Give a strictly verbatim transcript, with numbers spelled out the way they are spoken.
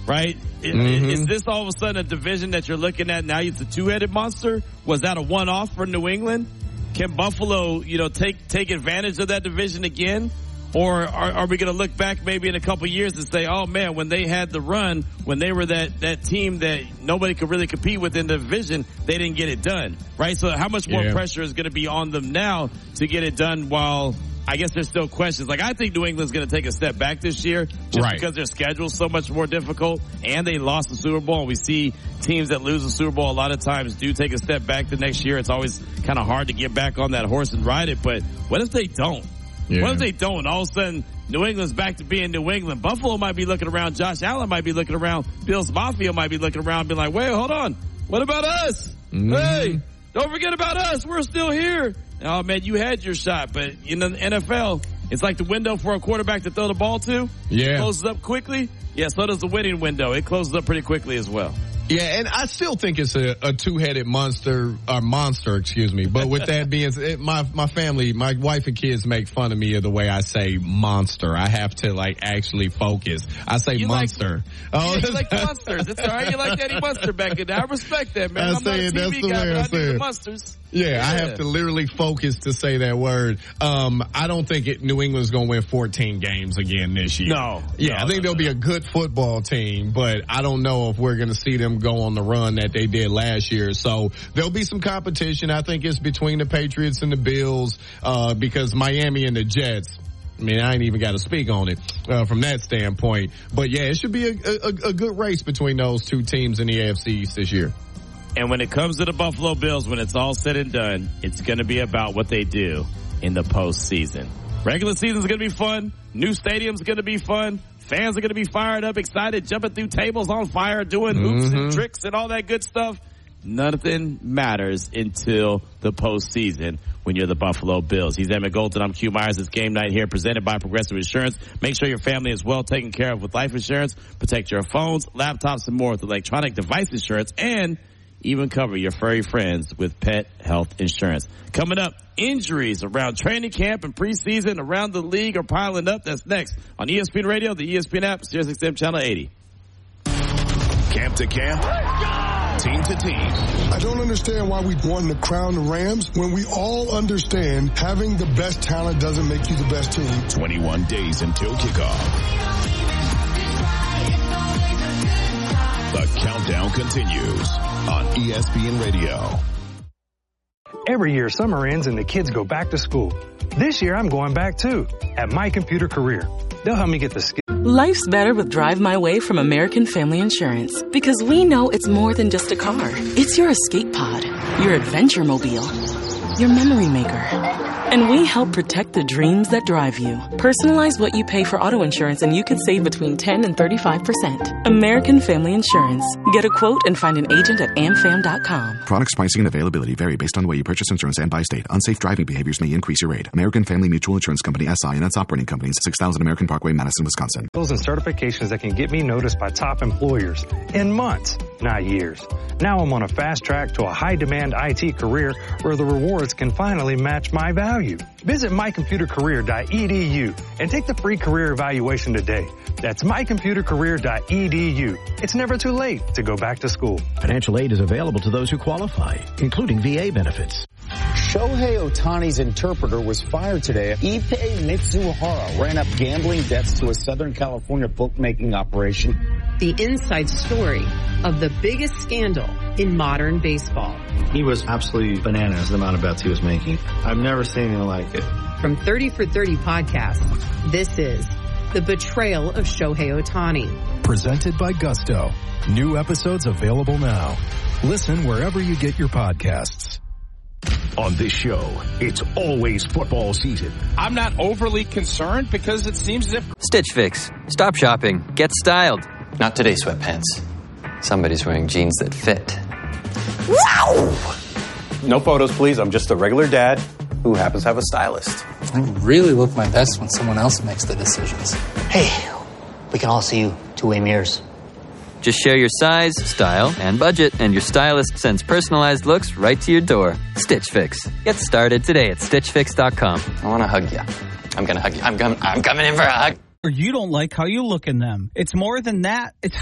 right? Mm-hmm. Is this all of a sudden a division that you're looking at now? It's a two-headed monster. Was that a one-off for New England? Can Buffalo, you know, take take advantage of that division again? Or are, are we going to look back maybe in a couple of years and say, oh, man, when they had the run, when they were that, that team that nobody could really compete with in the division, they didn't get it done, right? So how much more yeah. pressure is going to be on them now to get it done while I guess there's still questions. Like, I think New England's going to take a step back this year just right. because their schedule's so much more difficult and they lost the Super Bowl. And we see teams that lose the Super Bowl a lot of times do take a step back the next year. It's always kind of hard to get back on that horse and ride it. But what if they don't? Yeah. What if they don't? All of a sudden, New England's back to being New England. Buffalo might be looking around. Josh Allen might be looking around. Bills Mafia might be looking around, being like, wait, hold on. What about us? Mm-hmm. Hey, don't forget about us. We're still here. Oh, man, you had your shot. But in the N F L, it's like the window for a quarterback to throw the ball to. Yeah. It closes up quickly. Yeah, so does the winning window. It closes up pretty quickly as well. Yeah, and I still think it's a, a two-headed monster, or monster, excuse me. But with that being said, my, my family, my wife and kids make fun of me of the way I say monster. I have to, like, actually focus. I say you monster. Like, oh, yeah, you like the monsters. It's all right. You like Eddie Munster back in there. I respect that, man. I I'm not a it, T V that's the guy, way but I I say need it. the monsters. Yeah, yeah, I have to literally focus to say that word. Um, I don't think it, New England's going to win fourteen games again this year. No. Yeah, no, I think no, they'll no. be a good football team, but I don't know if we're going to see them go on the run that they did last year. So there'll be some competition. I think it's between the Patriots and the Bills, uh, because Miami and the Jets, I mean, I ain't even got to speak on it uh, from that standpoint. But yeah, it should be a, a, a good race between those two teams in the A F C East this year. And when it comes to the Buffalo Bills, when it's all said and done, it's going to be about what they do in the postseason. Regular season's going to be fun. New stadium's going to be fun. Fans are going to be fired up, excited, jumping through tables on fire, doing hoops mm-hmm. and tricks and all that good stuff. Nothing matters until the postseason when you're the Buffalo Bills. He's Emmett Golden. I'm Q Myers. It's game night here, presented by Progressive Insurance. Make sure your family is well taken care of with life insurance. Protect your phones, laptops, and more with electronic device insurance, and even cover your furry friends with pet health insurance. Coming up, injuries around training camp and preseason around the league are piling up. That's next on E S P N Radio, the E S P N app, Sirius X M Channel eighty. Camp to camp, team to team. I don't understand why we want to crown the Rams when we all understand having the best talent doesn't make you the best team. twenty-one days until kickoff. The countdown continues on E S P N Radio. Every year, summer ends and the kids go back to school. This year, I'm going back too, at My Computer Career. They'll help me get the skills. Life's better with Drive My Way from American Family Insurance. Because we know it's more than just a car. It's your escape pod, your adventure mobile, your memory maker. And we help protect the dreams that drive you. Personalize what you pay for auto insurance and you could save between ten and thirty-five percent. American Family Insurance. Get a quote and find an agent at am fam dot com. Products, pricing, and availability vary based on the way you purchase insurance and by state. Unsafe driving behaviors may increase your rate. American Family Mutual Insurance Company, S I and its operating companies, six thousand American Parkway, Madison, Wisconsin. And certifications that can get me noticed by top employers in months, not years. Now I'm on a fast track to a high-demand I T career where the rewards can finally match my value. Visit my computer career dot e d u and take the free career evaluation today. That's my computer career dot e d u. It's never too late to go back to school. Financial aid is available to those who qualify, including V A benefits. Shohei Ohtani's interpreter was fired today. Ipei Mitsuhara ran up gambling debts to a Southern California bookmaking operation. The inside story of the biggest scandal in modern baseball. He was absolutely bananas, the amount of bets he was making. I've never seen anything like it. From thirty for thirty podcast, this is The Betrayal of Shohei Ohtani. Presented by Gusto. New episodes available now. Listen wherever you get your podcasts. On this show, it's always football season. I'm not overly concerned because it seems as if... Stitch Fix. Stop shopping. Get styled. Not today, sweatpants. Somebody's wearing jeans that fit. Wow! No photos, please. I'm just a regular dad who happens to have a stylist. I really look my best when someone else makes the decisions. Hey, we can all see you two-way mirrors. Just share your size, style, and budget, and your stylist sends personalized looks right to your door. Stitch Fix. Get started today at stitch fix dot com. I want to hug you. I'm going to hug you. I'm, com- I'm coming in for a hug. Or you don't like how you look in them. It's more than that. It's